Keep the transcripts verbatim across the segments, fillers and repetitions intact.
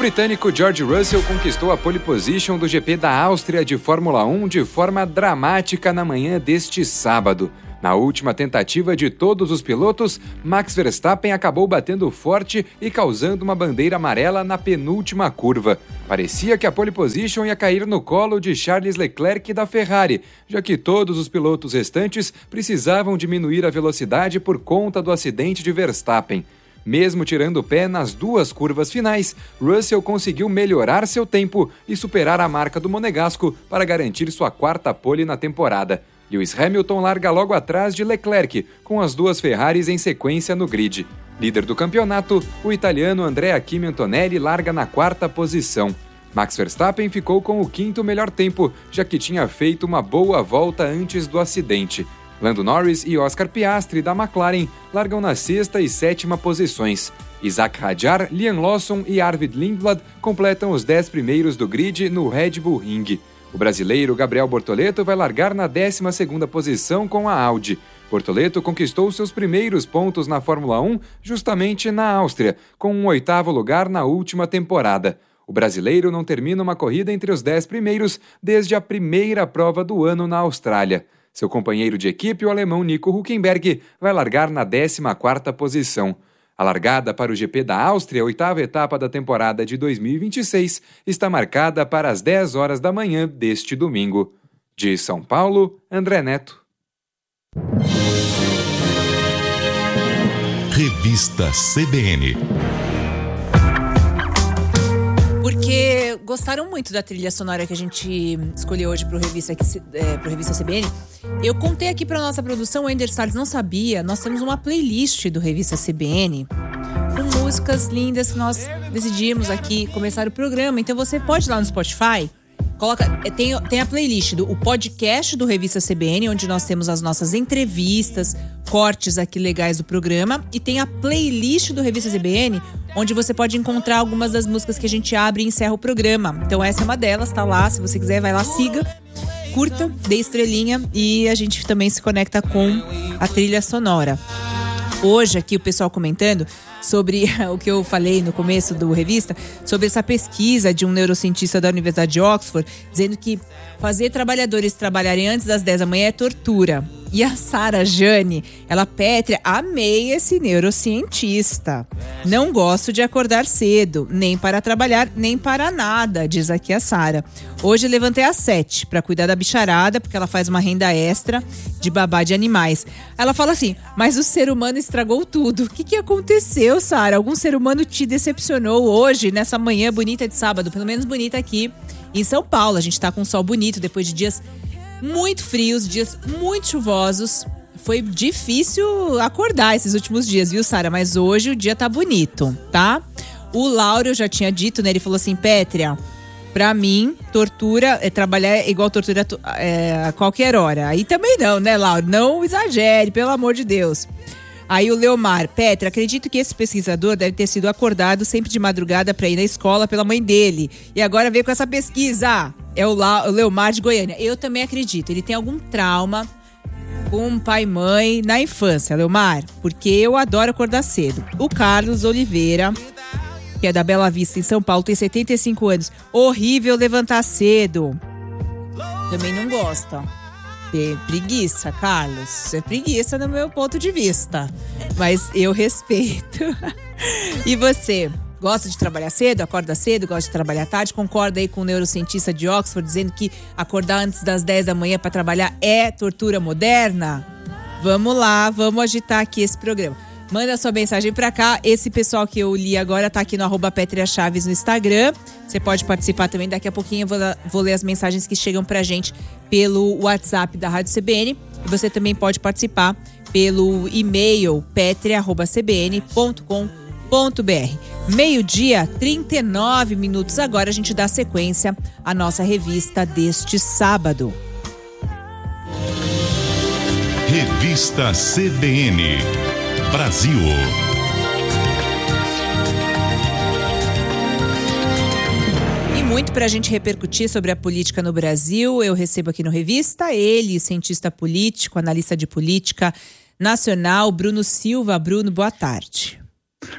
britânico George Russell conquistou a pole position do G P da Áustria de Fórmula um de forma dramática na manhã deste sábado. Na última tentativa de todos os pilotos, Max Verstappen acabou batendo forte e causando uma bandeira amarela na penúltima curva. Parecia que a pole position ia cair no colo de Charles Leclerc da Ferrari, já que todos os pilotos restantes precisavam diminuir a velocidade por conta do acidente de Verstappen. Mesmo tirando o pé nas duas curvas finais, Russell conseguiu melhorar seu tempo e superar a marca do monegasco para garantir sua quarta pole na temporada. Lewis Hamilton larga logo atrás de Leclerc, com as duas Ferraris em sequência no grid. Líder do campeonato, o italiano Andrea Kimi Antonelli larga na quarta posição. Max Verstappen ficou com o quinto melhor tempo, já que tinha feito uma boa volta antes do acidente. Lando Norris e Oscar Piastri, da McLaren, largam na sexta e sétima posições. Isaac Hadjar, Liam Lawson e Arvid Lindblad completam os dez primeiros do grid no Red Bull Ring. O brasileiro Gabriel Bortoleto vai largar na décima segunda posição com a Audi. Bortoleto conquistou seus primeiros pontos na Fórmula um justamente na Áustria, com um oitavo lugar na última temporada. O brasileiro não termina uma corrida entre os dez primeiros desde a primeira prova do ano na Austrália. Seu companheiro de equipe, o alemão Nico Hülkenberg, vai largar na décima quarta posição. A largada para o G P da Áustria, oitava etapa da temporada de dois mil e vinte e seis, está marcada para as dez horas da manhã deste domingo. De São Paulo, André Neto. Revista C B N. Porque gostaram muito da trilha sonora que a gente escolheu hoje para o Revista, é, pro Revista C B N. Eu contei aqui para nossa produção, o Ender Salles não sabia, nós temos uma playlist do Revista C B N com músicas lindas que nós decidimos aqui começar o programa. Então você pode ir lá no Spotify, coloca, tem, tem a playlist do o podcast do Revista C B N, onde nós temos as nossas entrevistas, cortes aqui legais do programa, e tem a playlist do Revista C B N, onde você pode encontrar algumas das músicas que a gente abre e encerra o programa. Então essa é uma delas, tá lá, se você quiser vai lá, siga, curta, dê estrelinha e a gente também se conecta com a trilha sonora. Hoje aqui o pessoal comentando sobre o que eu falei no começo do Revista, sobre essa pesquisa de um neurocientista da Universidade de Oxford, dizendo que fazer trabalhadores trabalharem antes das dez da manhã é tortura. E a Sara Jane, ela, Pétria, amei esse neurocientista. Não gosto de acordar cedo, nem para trabalhar, nem para nada, diz aqui a Sara. Hoje levantei às sete para cuidar da bicharada, porque ela faz uma renda extra de babá de animais. Ela fala assim, mas o ser humano estragou tudo. O que, que aconteceu, Sara? Algum ser humano te decepcionou hoje, nessa manhã bonita de sábado? Pelo menos bonita aqui em São Paulo. A gente tá com um sol bonito depois de dias muito frios, dias muito chuvosos. Foi difícil acordar esses últimos dias, viu, Sara? Mas hoje o dia tá bonito, tá? O Lauro, eu já tinha dito, né? Ele falou assim, Pétria, pra mim, tortura, é trabalhar igual tortura é, a qualquer hora. Aí também não, né, Lauro? Não exagere, pelo amor de Deus. Aí o Leomar, Pétria, acredito que esse pesquisador deve ter sido acordado sempre de madrugada pra ir na escola pela mãe dele. E agora veio com essa pesquisa. É o, La, o Leomar de Goiânia. Eu também acredito. Ele tem algum trauma com pai e mãe na infância, Leomar. Porque eu adoro acordar cedo. O Carlos Oliveira, que é da Bela Vista, em São Paulo, tem setenta e cinco anos. Horrível levantar cedo. Também não gosta. É preguiça, Carlos. Isso é preguiça no meu ponto de vista. Mas eu respeito. E você? Gosta de trabalhar cedo? Acorda cedo? Gosta de trabalhar tarde? Concorda aí com o neurocientista de Oxford dizendo que acordar antes das dez da manhã para trabalhar é tortura moderna? Vamos lá, vamos agitar aqui esse programa. Manda sua mensagem pra cá. Esse pessoal que eu li agora tá aqui no arroba Pétria Chaves no Instagram. Você pode participar também. Daqui a pouquinho eu vou, vou ler as mensagens que chegam pra gente pelo WhatsApp da Rádio C B N. E você também pode participar pelo e-mail pétria arroba c b n ponto com ponto b r. Meio-dia, trinta e nove minutos. Agora a gente dá sequência à nossa revista deste sábado. Revista C B N Brasil. E muito para a gente repercutir sobre a política no Brasil, eu recebo aqui no Revista ele, cientista político, analista de política nacional, Bruno Silva. Bruno, boa tarde.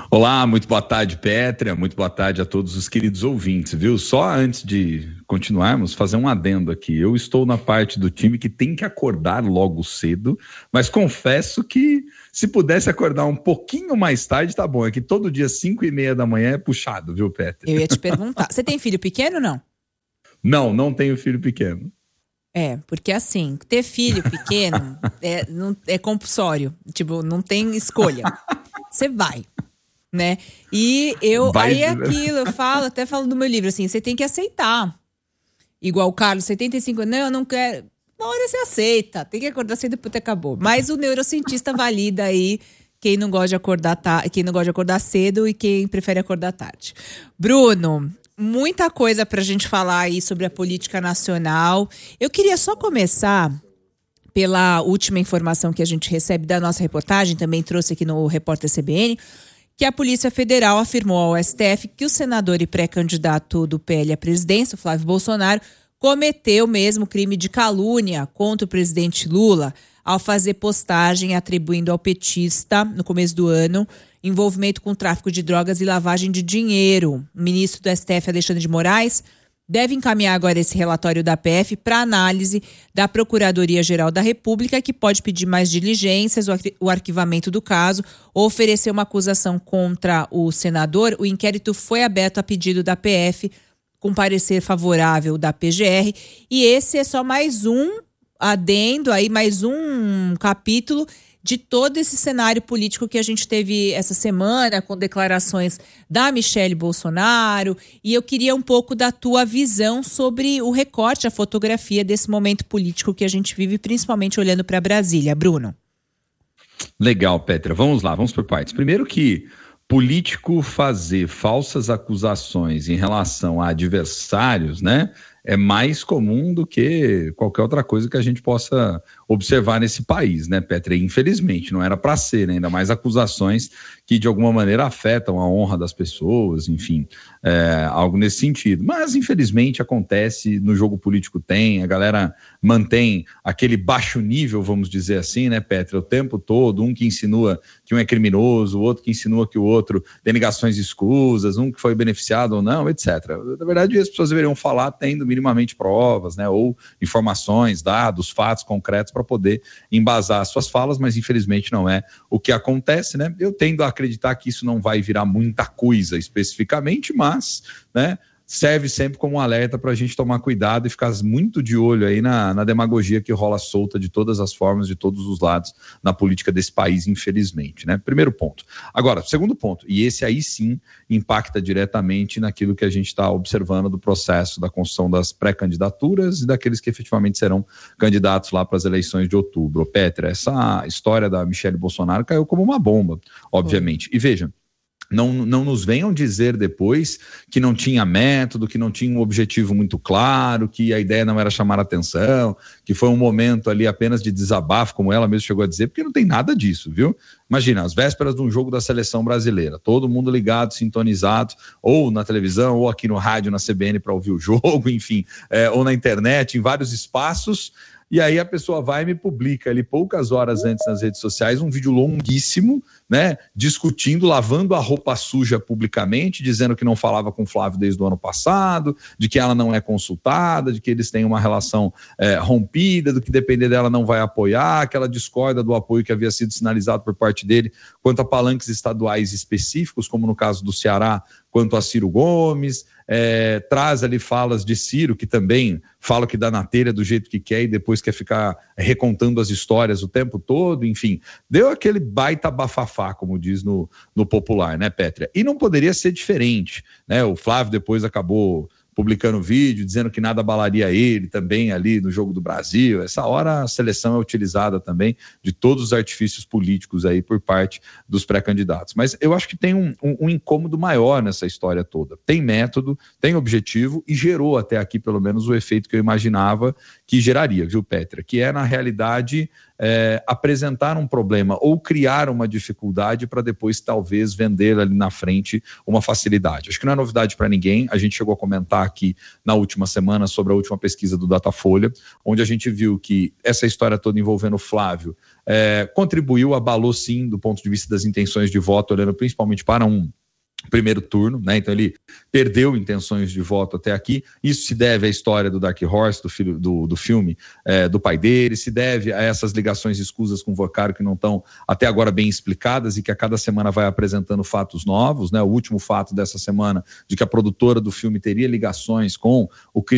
Olá, muito boa tarde, Pétria, muito boa tarde a todos os queridos ouvintes, viu? Só antes de continuarmos, fazer um adendo aqui. Eu estou na parte do time que tem que acordar logo cedo, mas confesso que se pudesse acordar um pouquinho mais tarde, tá bom. É que todo dia, cinco e meia da manhã, é puxado, viu, Pétria? Eu ia te perguntar. Você tem filho pequeno ou não? Não, não tenho filho pequeno. É, porque assim, ter filho pequeno é, não, é compulsório. Tipo, não tem escolha. Você vai. Né? E eu, Vai, aí é aquilo, eu falo, até falo do meu livro, assim, você tem que aceitar. Igual o Carlos, setenta e cinco anos, não, eu não quero. Uma hora você aceita, tem que acordar cedo e depois acabou. Mas o neurocientista valida aí quem não gosta de acordar ta- quem não gosta de acordar cedo e quem prefere acordar tarde. Bruno, muita coisa pra gente falar aí sobre a política nacional. Eu queria só começar pela última informação que a gente recebe da nossa reportagem, também trouxe aqui no Repórter C B N, que a Polícia Federal afirmou ao S T F que o senador e pré-candidato do P L à presidência, Flávio Bolsonaro, cometeu mesmo crime de calúnia contra o presidente Lula ao fazer postagem atribuindo ao petista, no começo do ano, envolvimento com tráfico de drogas e lavagem de dinheiro. O ministro do S T F, Alexandre de Moraes, deve encaminhar agora esse relatório da P F para análise da Procuradoria-Geral da República, que pode pedir mais diligências, o arquivamento do caso, ou oferecer uma acusação contra o senador. O inquérito foi aberto a pedido da P F, com parecer favorável da P G R. E esse é só mais um adendo, aí mais um capítulo de todo esse cenário político que a gente teve essa semana, com declarações da Michelle Bolsonaro, e eu queria um pouco da tua visão sobre o recorte, a fotografia desse momento político que a gente vive, principalmente olhando para Brasília. Bruno. Legal, Pétria. Vamos lá, vamos por partes. Primeiro que político fazer falsas acusações em relação a adversários, né, é mais comum do que qualquer outra coisa que a gente possa observar nesse país, né, Pétria? Infelizmente, não era para ser, né? Ainda mais acusações que de alguma maneira afetam a honra das pessoas, enfim, é, algo nesse sentido. Mas, infelizmente, acontece, no jogo político tem, a galera mantém aquele baixo nível, vamos dizer assim, né, Pétria? O tempo todo, um que insinua que um é criminoso, o outro que insinua que o outro tem ligações escusas, um que foi beneficiado ou não, etcétera. Na verdade, as pessoas deveriam falar tendo minimamente provas, né, ou informações, dados, fatos concretos para poder embasar suas falas, mas infelizmente não é o que acontece, né? Eu tendo a acreditar que isso não vai virar muita coisa especificamente, mas, né, serve sempre como um alerta para a gente tomar cuidado e ficar muito de olho aí na, na demagogia que rola solta de todas as formas, de todos os lados na política desse país, infelizmente, né? Primeiro ponto. Agora, segundo ponto, e esse aí sim impacta diretamente naquilo que a gente está observando do processo da construção das pré-candidaturas e daqueles que efetivamente serão candidatos lá para as eleições de outubro. Pétria, essa história da Michelle Bolsonaro caiu como uma bomba, obviamente. E veja, Não, não nos venham dizer depois que não tinha método, que não tinha um objetivo muito claro, que a ideia não era chamar atenção, que foi um momento ali apenas de desabafo, como ela mesma chegou a dizer, porque não tem nada disso, viu? Imagina, às vésperas de um jogo da seleção brasileira, todo mundo ligado, sintonizado, ou na televisão, ou aqui no rádio, na C B N para ouvir o jogo, enfim, é, ou na internet, em vários espaços. E aí a pessoa vai e me publica ali poucas horas antes nas redes sociais um vídeo longuíssimo, né, discutindo, lavando a roupa suja publicamente, dizendo que não falava com o Flávio desde o ano passado, de que ela não é consultada, de que eles têm uma relação é, rompida, do que depender dela não vai apoiar, que ela discorda do apoio que havia sido sinalizado por parte dele quanto a palanques estaduais específicos, como no caso do Ceará, quanto a Ciro Gomes, é, traz ali falas de Ciro, que também fala que dá na telha do jeito que quer e depois quer ficar recontando as histórias o tempo todo, enfim, deu aquele baita bafafá, como diz no, no popular, né, Pétria? E não poderia ser diferente, né? O Flávio depois acabou publicando vídeo, dizendo que nada abalaria ele também ali no Jogo do Brasil. Essa hora a seleção é utilizada também de todos os artifícios políticos aí por parte dos pré-candidatos. Mas eu acho que tem um, um, um incômodo maior nessa história toda. Tem método, tem objetivo e gerou até aqui pelo menos o efeito que eu imaginava que geraria, viu, Pétria? Que é, na realidade, é, apresentar um problema ou criar uma dificuldade para depois talvez vender ali na frente uma facilidade. Acho que não é novidade para ninguém, a gente chegou a comentar aqui na última semana sobre a última pesquisa do Datafolha, onde a gente viu que essa história toda envolvendo o Flávio é, contribuiu, abalou sim do ponto de vista das intenções de voto, olhando principalmente para um primeiro turno, né? Então ele perdeu intenções de voto até aqui. Isso se deve à história do Dark Horse, do, filho, do, do filme é, do pai dele, se deve a essas ligações escusas com o Vocaro que não estão até agora bem explicadas e que a cada semana vai apresentando fatos novos, né? O último fato dessa semana de que a produtora do filme teria ligações com o